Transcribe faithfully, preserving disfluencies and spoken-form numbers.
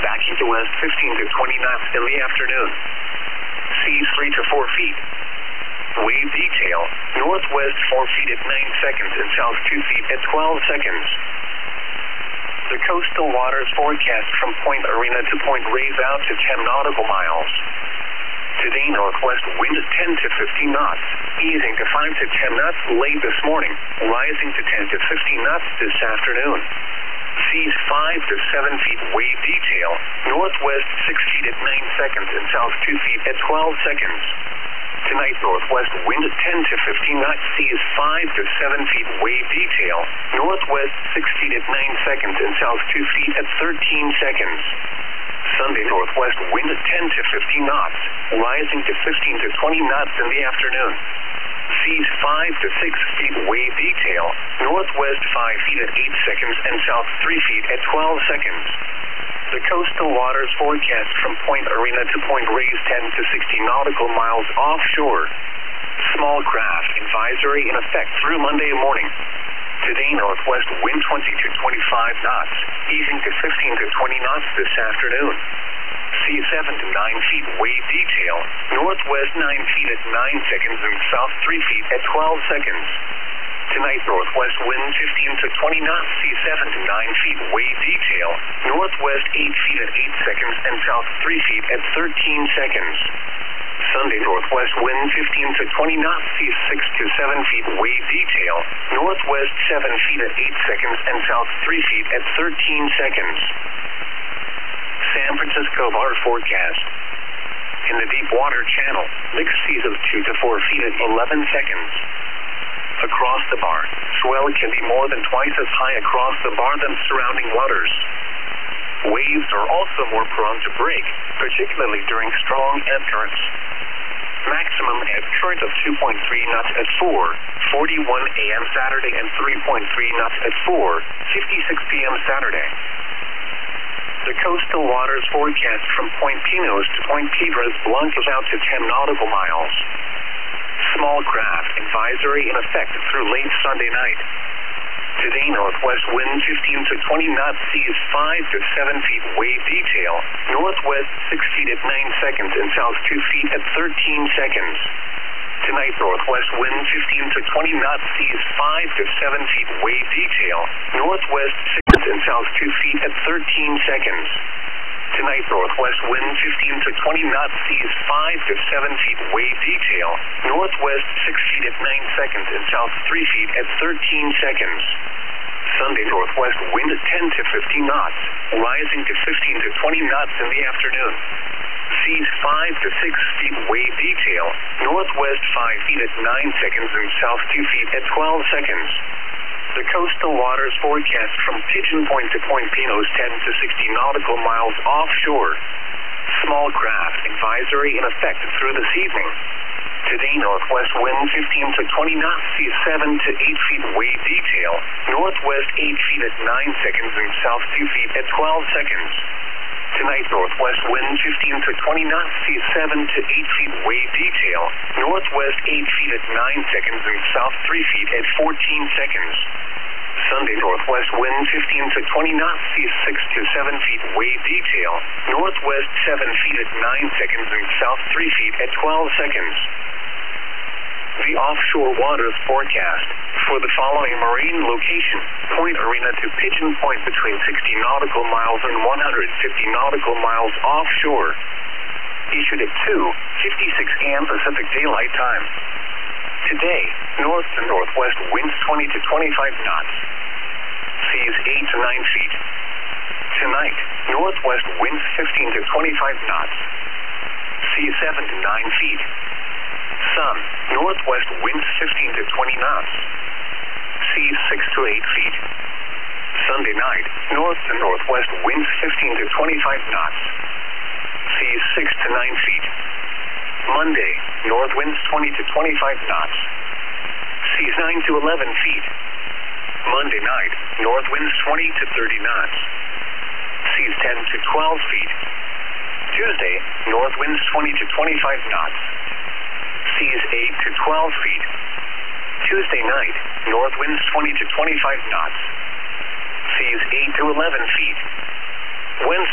backing to west fifteen to twenty knots in the afternoon. Seas three to four feet. Wave detail, northwest four feet at nine seconds and south two feet at twelve seconds. The coastal waters forecast from Point Arena to Point Reyes out to ten nautical miles. Today, northwest wind ten to fifteen knots, easing to five to ten knots late this morning, rising to ten to fifteen knots this afternoon. Seas five to seven feet. Wave detail, northwest six feet at nine seconds and south two feet at twelve seconds. Tonight, northwest wind ten to fifteen knots, seas five to seven feet. Wave detail, northwest six feet at nine seconds and south two feet at thirteen seconds. Sunday, northwest wind ten to fifteen knots, rising to fifteen to twenty knots in the afternoon. Seas five to six feet. Wave detail, northwest five feet at eight seconds and south three feet at twelve seconds. The coastal waters forecast from Point Arena to Point Reyes ten to sixty nautical miles offshore. Small craft advisory in effect through Monday morning. Today, northwest wind twenty to twenty-five knots, easing to fifteen to twenty knots this afternoon. Sea seven to nine feet. Wave detail, northwest nine feet at nine seconds and south three feet at twelve seconds. Tonight, northwest wind fifteen to twenty knots, sea seven to nine feet. Wave detail, northwest eight feet at eight seconds and south three feet at thirteen seconds. Sunday, northwest wind fifteen to twenty knots, sea six to seven feet. Wave detail, northwest seven feet at eight seconds and south three feet at thirteen seconds. San Francisco water forecast. In the deep water channel, mixed seas of two to four feet at eleven seconds. Across the bar, swell can be more than twice as high across the bar than surrounding waters. Waves are also more prone to break, particularly during strong ebb currents. Maximum ebb current of two point three knots at four forty-one a m Saturday and three point three knots at four fifty-six p m Saturday. The coastal waters forecast from Point Pinos to Point Piedras Blancas out to ten nautical miles. Small craft advisory in effect through late Sunday night. Today, northwest wind fifteen to twenty knots, seas five to seven feet. Wave detail, northwest six feet at nine seconds and south two feet at thirteen seconds. Tonight, northwest wind fifteen to twenty knots, seas five to seven feet. Wave detail, northwest six and south two feet at thirteen seconds. Tonight, northwest wind fifteen to twenty knots, seas five to seven feet. Wave detail, northwest six feet at nine seconds and south three feet at thirteen seconds. Sunday, northwest wind ten to fifteen knots, rising to fifteen to twenty knots in the afternoon. Seas five to six feet. Wave detail, northwest five feet at nine seconds and south two feet at twelve seconds. The coastal waters forecast from Pigeon Point to Point Pinos ten to sixty nautical miles offshore. Small craft advisory in effect through this evening. Today, northwest wind fifteen to twenty knots, seas seven to eight feet. Wave detail, northwest eight feet at nine seconds and south two feet at twelve seconds. Tonight, northwest wind fifteen to twenty knots, seas seven to eight feet. Wave detail, northwest eight feet at nine seconds and south three feet at fourteen seconds. Sunday, northwest wind fifteen to twenty knots, seas six to seven feet. Wave detail, northwest seven feet at nine seconds and south three feet at twelve seconds. The offshore waters forecast for the following marine location: Point Arena to Pigeon Point between sixty nautical miles and one hundred fifty nautical miles offshore. Issued at two fifty-six a m Pacific Daylight Time. Today, north to northwest winds twenty to twenty-five knots. Seas eight to nine feet. Tonight, northwest winds fifteen to twenty-five knots. Seas seven to nine feet. Sun, northwest winds fifteen to twenty knots. Seas six to eight feet. Sunday night, north to northwest winds fifteen to twenty-five knots. Seas six to nine feet. Monday, north winds twenty to twenty-five knots. Seas nine to eleven feet. Monday night, north winds twenty to thirty knots. Seas ten to twelve feet. Tuesday, north winds twenty to twenty-five knots. Seas eight to twelve feet. Tuesday night, north winds twenty to twenty-five knots. Seas eight to eleven feet. Wednesday